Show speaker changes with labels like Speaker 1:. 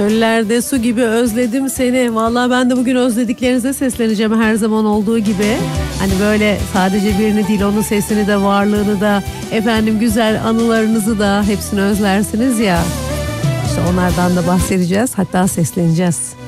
Speaker 1: Göllerde su gibi özledim seni. Vallahi ben de bugün özlediklerinize sesleneceğim her zaman olduğu gibi. Hani böyle sadece birini değil, onun sesini de, varlığını da, efendim güzel anılarınızı da hepsini özlersiniz ya. İşte onlardan da bahsedeceğiz, hatta sesleneceğiz.